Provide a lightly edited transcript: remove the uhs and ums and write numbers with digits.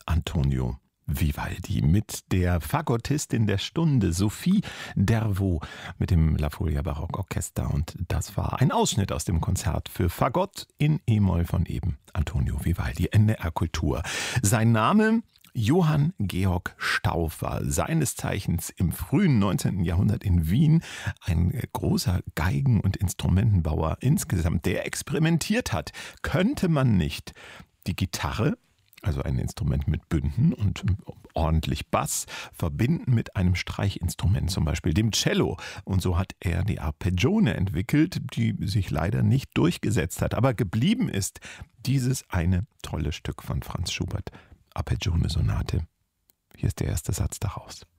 Antonio Vivaldi mit der Fagottistin der Stunde Sophie Dervaux mit dem La Folia Barockorchester, und das war ein Ausschnitt aus dem Konzert für Fagott in E-Moll von eben Antonio Vivaldi, NDR Kultur. Sein Name Johann Georg Stauffer, seines Zeichens im frühen 19. Jahrhundert in Wien ein großer Geigen- und Instrumentenbauer insgesamt, der experimentiert hat. Könnte man nicht die Gitarre, also ein Instrument mit Bünden und ordentlich Bass, verbinden mit einem Streichinstrument, zum Beispiel dem Cello? Und so hat er die Arpeggione entwickelt, die sich leider nicht durchgesetzt hat. Aber geblieben ist dieses eine tolle Stück von Franz Schubert, Arpeggione-Sonate. Hier ist der erste Satz daraus.